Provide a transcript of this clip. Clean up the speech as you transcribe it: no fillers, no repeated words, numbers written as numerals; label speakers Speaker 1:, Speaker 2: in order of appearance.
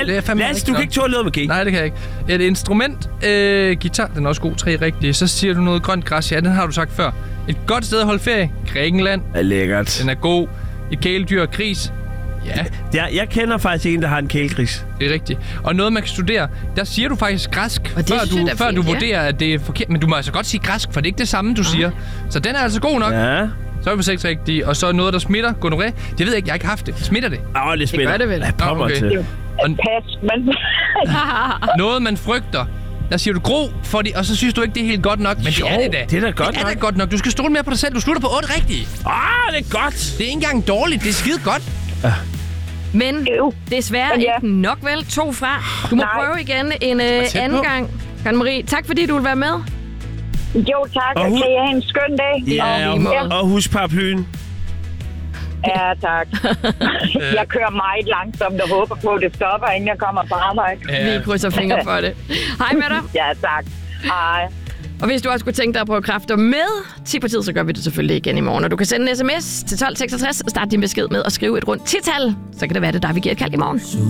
Speaker 1: det er fandme
Speaker 2: Lasse,
Speaker 1: ikke
Speaker 2: du kan
Speaker 1: så.
Speaker 2: ikke tåle noget med G.
Speaker 1: Nej, det kan jeg ikke. Et instrument, guitar, den er også god, 3 rigtige. Så siger du noget grønt græs, ja, den har du sagt før. Et godt sted at holde ferie, Grækenland.
Speaker 2: Det er lækkert.
Speaker 1: Den er god. Et kæledyr, gris. Ja,
Speaker 2: Jeg kender faktisk en, der har en kælegris.
Speaker 1: det er rigtigt. Og noget, man kan studere, der siger du faktisk græsk,
Speaker 3: det synes jeg, der er
Speaker 1: før
Speaker 3: fint,
Speaker 1: du
Speaker 3: ja.
Speaker 1: vurderer, at det er forkert. Men du må altså godt sige græsk, for det er ikke det samme, du siger. Så den er altså god nok.
Speaker 2: Ja.
Speaker 1: Så er vi på 6 rigtige. Og så noget, der smitter, gonorrhé. Det ved jeg ikke, jeg har ikke haft det. Smitter det?
Speaker 2: Det smitter.
Speaker 3: gør det vel.
Speaker 2: Hvad pommer
Speaker 1: Okay.
Speaker 2: til?
Speaker 1: Og
Speaker 4: Pas, men...
Speaker 1: noget, man frygter. Der siger du gro, og så synes du ikke, det er helt godt nok. Men
Speaker 2: Jo,
Speaker 1: det er det da.
Speaker 2: det er da godt
Speaker 1: det er
Speaker 2: nok.
Speaker 1: da godt nok. Du skal stole mere på dig selv. Du slutter på 8 rigtige.
Speaker 2: Det er godt.
Speaker 1: Det er ikke engang dårligt. Det er skide godt.
Speaker 3: Men desværre
Speaker 4: Ja.
Speaker 3: ikke nok vel. 2 fra. Du må
Speaker 4: Nej.
Speaker 3: prøve igen en
Speaker 1: tæt
Speaker 3: anden
Speaker 1: på.
Speaker 3: gang. Karen Marie, tak fordi du vil være med.
Speaker 4: Jo, tak.
Speaker 2: Og
Speaker 4: Og
Speaker 2: hun-
Speaker 4: kan I have en skøn dag?
Speaker 2: Ja,
Speaker 3: lige måde.
Speaker 2: og husk paraplyen.
Speaker 4: Ja, tak. Jeg kører meget langsomt og håber på, at det stopper, inden jeg kommer på arbejde.
Speaker 3: Vi krydser fingre for det. Hej med dig.
Speaker 4: Ja, tak. Hej.
Speaker 3: Og hvis du også kunne tænke dig at prøve kræfter med 10 partiet, så gør vi det selvfølgelig igen i morgen. Og du kan sende en sms til 1266 og starte din besked med at skrive et rundt 10-tal. Så kan det være det, der vi giver et kald i morgen.